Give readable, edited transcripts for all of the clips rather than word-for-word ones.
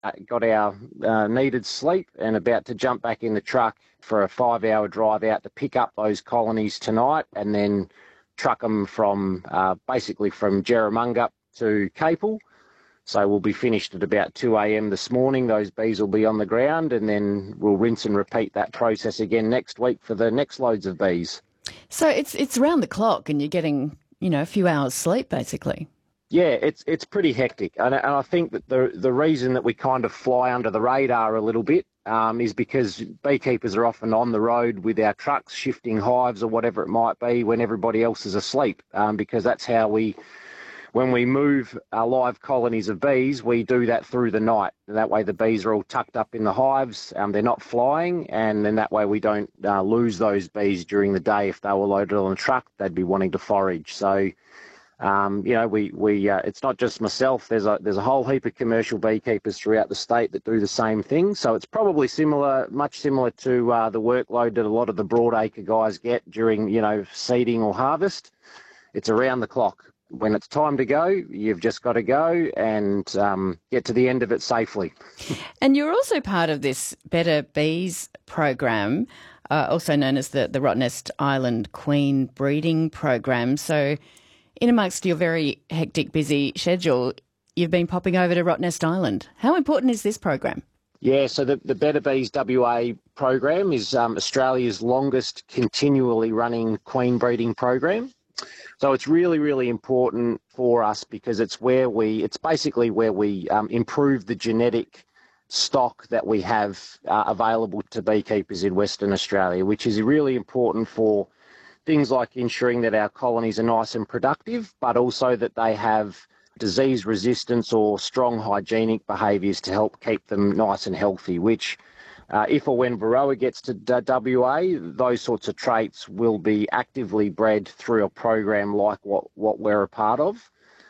got our needed sleep and about to jump back in the truck for a 5-hour drive out to pick up those colonies tonight and then truck them from basically from Jerramungup to Capel. So we'll be finished at about 2 a.m. this morning. Those bees will be on the ground, and then we'll rinse and repeat that process again next week for the next loads of bees. So it's round the clock and you're getting, a few hours sleep basically. Yeah, it's pretty hectic, and I think that the reason that we kind of fly under the radar a little bit is because beekeepers are often on the road with our trucks shifting hives or whatever it might be when everybody else is asleep, because that's how when we move our live colonies of bees, we do that through the night. That way the bees are all tucked up in the hives, they're not flying, and then that way we don't lose those bees during the day. If they were loaded on a truck, they'd be wanting to forage. So it's not just myself. There's a whole heap of commercial beekeepers throughout the state that do the same thing. So it's probably much similar to the workload that a lot of the broadacre guys get during, seeding or harvest. It's around the clock. When it's time to go, you've just got to go and get to the end of it safely. And you're also part of this Better Bees program, also known as the Rottnest Island Queen Breeding Program. So in amongst your very hectic, busy schedule, you've been popping over to Rottnest Island. How important is this program? Yeah, so the Better Bees WA program is Australia's longest continually running queen breeding program. So it's really, really important for us because it's basically where we improve the genetic stock that we have available to beekeepers in Western Australia, which is really important for things like ensuring that our colonies are nice and productive, but also that they have disease resistance or strong hygienic behaviours to help keep them nice and healthy, which if or when Varroa gets to WA, those sorts of traits will be actively bred through a program like what we're a part of.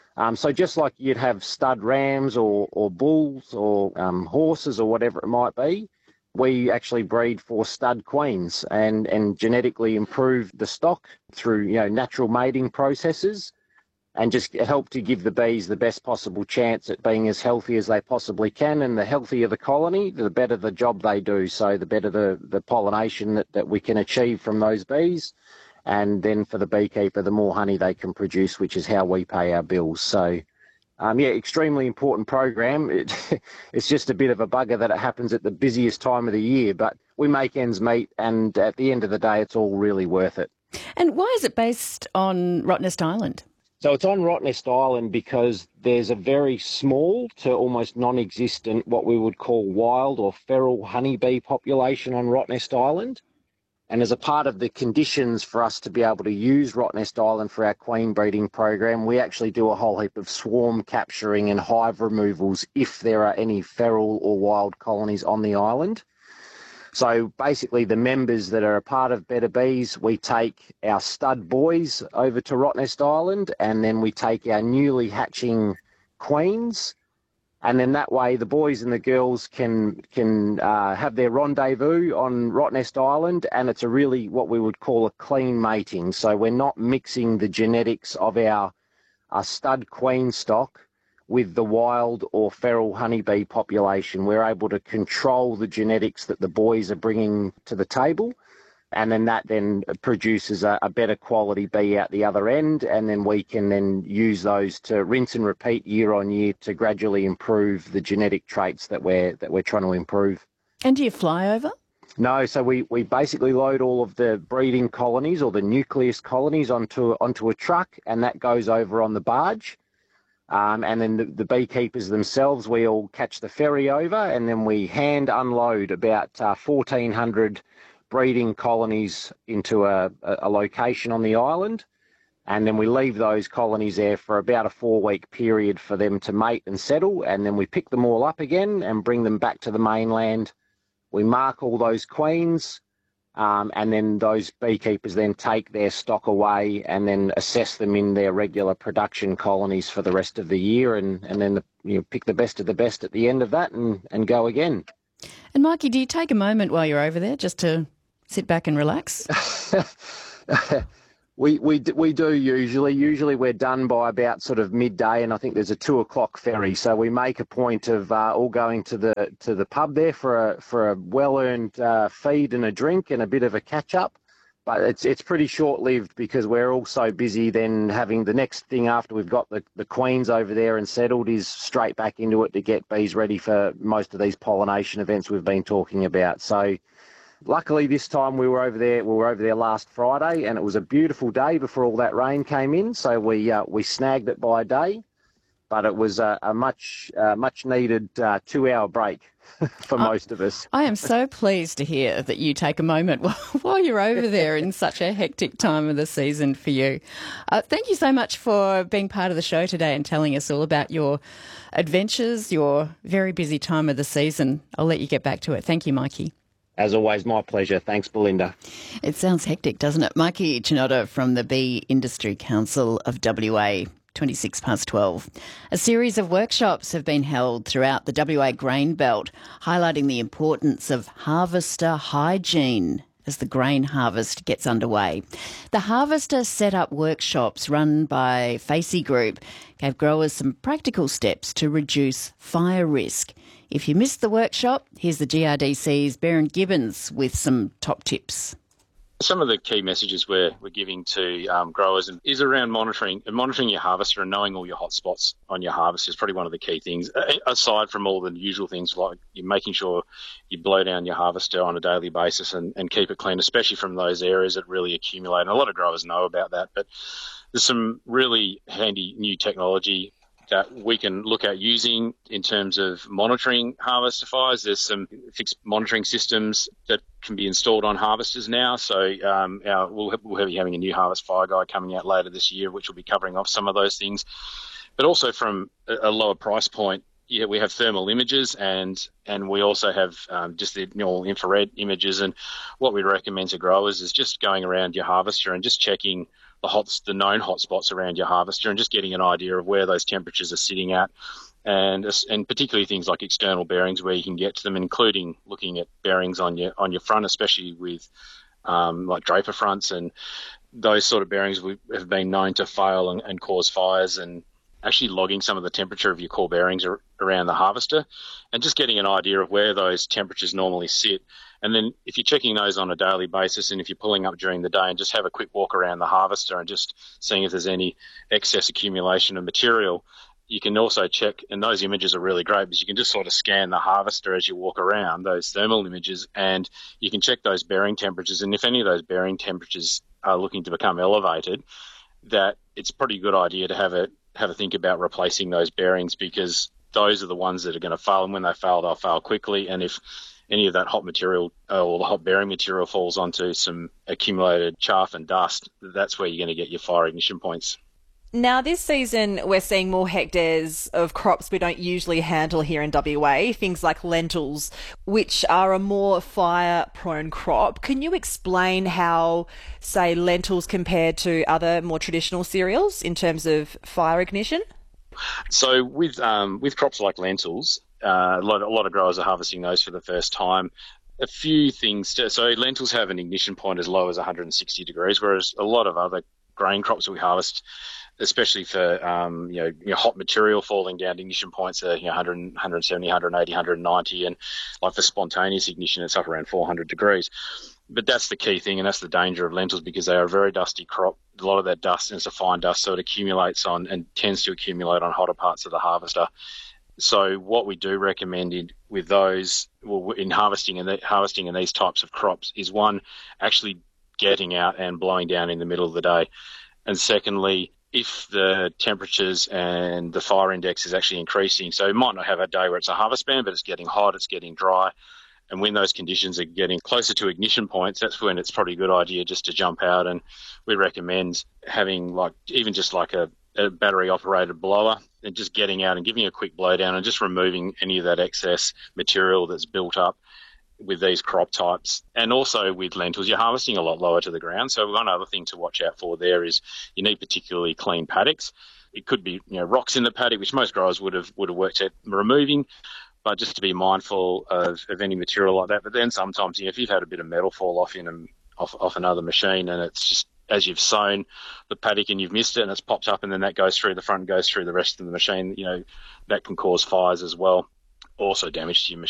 So just like you'd have stud rams or bulls or horses or whatever it might be, we actually breed for stud queens and genetically improve the stock through natural mating processes, and just help to give the bees the best possible chance at being as healthy as they possibly can. And the healthier the colony, the better the job they do. So the better the pollination that we can achieve from those bees. And then for the beekeeper, the more honey they can produce, which is how we pay our bills. So, extremely important program. It's just a bit of a bugger that it happens at the busiest time of the year, but we make ends meet. And at the end of the day, it's all really worth it. And why is it based on Rottnest Island? So it's on Rottnest Island because there's a very small to almost non-existent what we would call wild or feral honeybee population on Rottnest Island. And as a part of the conditions for us to be able to use Rottnest Island for our queen breeding program, we actually do a whole heap of swarm capturing and hive removals if there are any feral or wild colonies on the island. So basically the members that are a part of Better Bees, we take our stud boys over to Rottnest Island, and then we take our newly hatching queens, and then that way the boys and the girls can have their rendezvous on Rottnest Island, and it's a really what we would call a clean mating. So we're not mixing the genetics of our stud queen stock with the wild or feral honeybee population. We're able to control the genetics that the boys are bringing to the table, and then that then produces a better quality bee out the other end, and then we can then use those to rinse and repeat year on year to gradually improve the genetic traits that we're trying to improve. And do you fly over? No, so we basically load all of the breeding colonies or the nucleus colonies onto a truck, and that goes over on the barge. And then the beekeepers themselves, we all catch the ferry over, and then we hand unload about 1,400 breeding colonies into a location on the island. And then we leave those colonies there for about a 4-week period for them to mate and settle. And then we pick them all up again and bring them back to the mainland. We mark all those queens. And then those beekeepers then take their stock away and then assess them in their regular production colonies for the rest of the year, and then pick the best of the best at the end of that and go again. And Mikey, do you take a moment while you're over there just to sit back and relax? We do usually. Usually we're done by about sort of midday, and I think there's a 2 o'clock ferry. So we make a point of all going to the pub there for a well-earned feed and a drink and a bit of a catch-up. But it's pretty short-lived because we're all so busy. Then having the next thing after we've got the queens over there and settled is straight back into it to get bees ready for most of these pollination events we've been talking about. So luckily this time we were over there last Friday, and it was a beautiful day before all that rain came in. So we snagged it by day, but it was a much needed 2-hour break for most of us. I am so pleased to hear that you take a moment while you're over there in such a hectic time of the season for you. Thank you so much for being part of the show today and telling us all about your adventures, your very busy time of the season. I'll let you get back to it. Thank you, Mikey. As always, my pleasure. Thanks, Belinda. It sounds hectic, doesn't it? Mikey Chinotta from the Bee Industry Council of WA, 12:26. A series of workshops have been held throughout the WA grain belt, highlighting the importance of harvester hygiene as the grain harvest gets underway. The Harvester Setup workshops run by Facey Group gave growers some practical steps to reduce fire risk. If you missed the workshop, here's the GRDC's Baron Gibbons with some top tips. Some of the key messages we're giving to growers is around monitoring your harvester and knowing all your hot spots on your harvester is probably one of the key things, aside from all the usual things like you're making sure you blow down your harvester on a daily basis and keep it clean, especially from those areas that really accumulate. And a lot of growers know about that, but there's some really handy new technology that we can look at using in terms of monitoring harvester fires. There's some fixed monitoring systems that can be installed on harvesters now. So we'll be having a new harvest fire guide coming out later this year, which will be covering off some of those things. But also from a lower price point, we have thermal images and we also have just the normal infrared images. And what we recommend to growers is just going around your harvester and just checking the known hotspots around your harvester and just getting an idea of where those temperatures are sitting at, and particularly things like external bearings where you can get to them, including looking at bearings on your front, especially with like draper fronts and those sort of bearings have been known to fail and cause fires, and actually logging some of the temperature of your core bearings around the harvester and just getting an idea of where those temperatures normally sit. And then if you're checking those on a daily basis and if you're pulling up during the day and just have a quick walk around the harvester and just seeing if there's any excess accumulation of material, you can also check, and those images are really great because you can just sort of scan the harvester as you walk around, those thermal images, and you can check those bearing temperatures. And if any of those bearing temperatures are looking to become elevated, that it's a pretty good idea to have a think about replacing those bearings, because those are the ones that are going to fail, and when they fail, they'll fail quickly. And if any of that hot material or the hot bearing material falls onto some accumulated chaff and dust, that's where you're going to get your fire ignition points. Now, this season, we're seeing more hectares of crops we don't usually handle here in WA, things like lentils, which are a more fire-prone crop. Can you explain how, say, lentils compare to other more traditional cereals in terms of fire ignition? So with crops like lentils, a lot of growers are harvesting those for the first time. A few things. So lentils have an ignition point as low as 160 degrees, whereas a lot of other grain crops that we harvest, especially for hot material falling down to ignition points are 100, 170, 180, 190, and like for spontaneous ignition, it's up around 400 degrees. But that's the key thing, and that's the danger of lentils, because they are a very dusty crop. A lot of that dust, and it's a fine dust, so it accumulates on and tends to accumulate on hotter parts of the harvester. So what we do recommend with those, in harvesting in these types of crops, is one, actually getting out and blowing down in the middle of the day, and secondly, if the temperatures and the fire index is actually increasing, so it might not have a day where it's a harvest ban, but it's getting hot, it's getting dry, and when those conditions are getting closer to ignition points, that's when it's probably a good idea just to jump out. And we recommend having even just a battery operated blower and just getting out and giving a quick blowdown and just removing any of that excess material that's built up with these crop types. And also with lentils, you're harvesting a lot lower to the ground. So one other thing to watch out for there is you need particularly clean paddocks. It could be rocks in the paddock, which most growers would have worked at removing, but just to be mindful of any material like that. But then sometimes if you've had a bit of metal fall off off another machine and it's just as you've sown the paddock and you've missed it and it's popped up and then that goes through the front, goes through the rest of the machine, that can cause fires as well. Also damage to your